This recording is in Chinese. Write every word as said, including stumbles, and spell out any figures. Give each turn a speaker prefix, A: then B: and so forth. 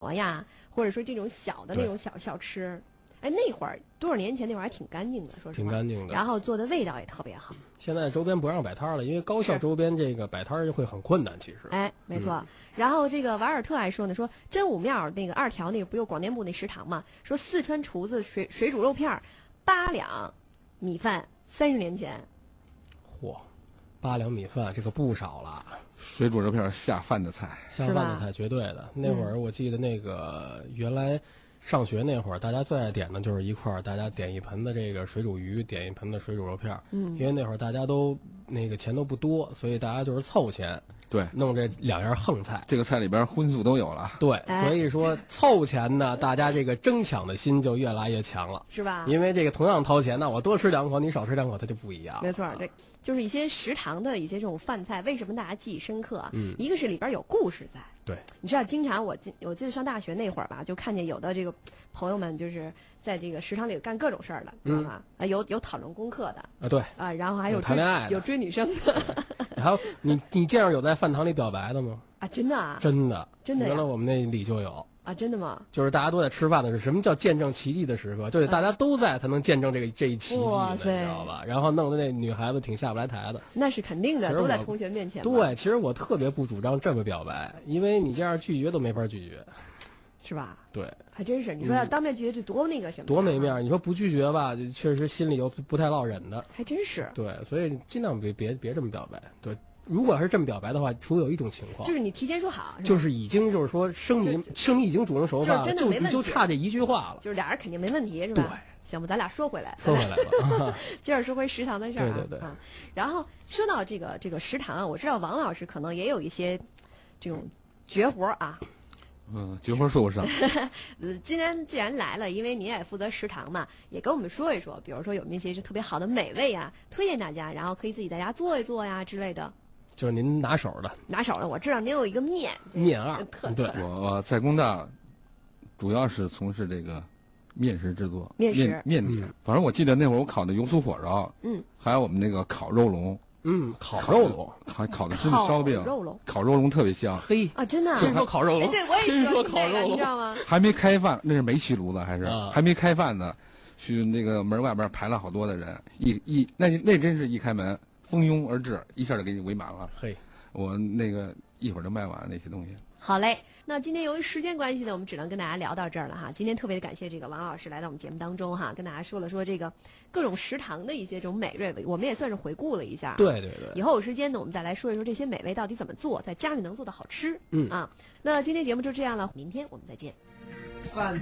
A: 馍呀，或者说这种小的那种小小吃。哎，那会儿多少年前那会儿还挺干净的，说实话，
B: 挺干净的。
A: 然后做的味道也特别好。
B: 现在周边不让摆摊了，因为高校周边这个摆摊会很困难，其实。
A: 哎，没错。嗯、然后这个瓦尔特还说呢，说真武庙那个二条那个不有广电部那食堂嘛？说四川厨子水水煮肉片八两米饭，三十年前。
B: 嚯，八两米饭这个不少了。
C: 水煮肉片下饭的菜，
B: 下饭的菜绝对的。那会儿我记得那个、嗯、原来。上学那会儿，大家最爱点的就是一块儿，大家点一盆的这个水煮鱼，点一盆的水煮肉片。嗯，因为那会儿大家都那个钱都不多，所以大家就是凑钱，
C: 对，
B: 弄这两样横菜。
C: 这个菜里边荤素都有了。
B: 对，所以说凑钱呢，大家这个争抢的心就越来越强了，
A: 是吧？
B: 因为这个同样掏钱呢，我多吃两口，你少吃两口，它就不一样。
A: 没错，这就是一些食堂的一些这种饭菜，为什么大家记忆深刻啊？嗯，一个是里边有故事在。
B: 对，
A: 你知道，经常我记我记得上大学那会儿吧，就看见有的这个朋友们就是在这个食堂里干各种事儿的，知道吗？啊，有有讨论功课的
B: 啊，对
A: 啊，然后还有
B: 谈恋爱，
A: 有追女生的，
B: 还有你你见着有在饭堂里表白的吗？
A: 啊，真的啊，
B: 真的
A: 真的，
B: 原来我们那里就有。
A: 啊，真的吗？
B: 就是大家都在吃饭的时候，什么叫见证奇迹的时刻？就是大家都在才能见证这个这一奇迹，你知道吧？然后弄得那女孩子挺下不来台的。
A: 那是肯定的，都在同学面前。
B: 对，其实我特别不主张这么表白，因为你这样拒绝都没法拒绝，
A: 是吧？
B: 对，
A: 还真是。你说要当面拒绝，这多那个什么？
B: 多没面！你说不拒绝吧，确实心里又不太落忍的。
A: 还真是。
B: 对，所以尽量别别别这么表白。对。如果要是这么表白的话，除有一种情况，
A: 就是你提前说好，是
B: 就是已经就是说生米生米已经煮成熟饭了，就就差这一句话了，
A: 就是俩人肯定没问题，是吧？
B: 对，
A: 行吧，咱俩说回来，
B: 说回来吧，
A: 接着说回食堂的事儿啊。
B: 对对对。
A: 啊，然后说到这个这个食堂啊，我知道王老师可能也有一些这种绝活啊。
C: 嗯，绝活说不上。
A: 今天既然来了，因为你也负责食堂嘛，也跟我们说一说，比如说有那些是特别好的美味啊，推荐大家，然后可以自己在家做一做呀之类的。
B: 就是您拿手的，
A: 拿手的，我知道您有一个面
B: 面二，
A: 特
B: 对，
C: 我在工大主要是从事这个面食制作，
A: 面食
C: 面点。嗯、反正我记得那会儿我烤的油酥火烧，
A: 嗯，
C: 还有我们那个烤肉龙，
B: 嗯，烤肉龙，
C: 还烤的芝麻烧饼，
A: 肉龙，
C: 烤肉龙特别香。
B: 嘿
A: 啊，真的，
B: 听说烤肉龙，
A: 对，我也
B: 听说烤肉龙，
A: 你知道吗？
C: 还没开饭，那是煤气炉子，还是、
B: 啊、
C: 还没开饭呢，去那个门外边排了好多的人，一一那那真是一开门蜂拥而至，一下就给你围满了。
B: 嘿。
C: 我那个一会儿就卖完那些东西。
A: 好嘞，那今天由于时间关系呢，我们只能跟大家聊到这儿了哈。今天特别的感谢这个王老师来到我们节目当中哈，跟大家说了说这个各种食堂的一些这种美味，我们也算是回顾了一下。
B: 对对对。
A: 以后有时间呢，我们再来说一说这些美味到底怎么做，在家里能做的好吃。
B: 嗯
A: 啊，那今天节目就这样了，明天我们再见。
D: 饭。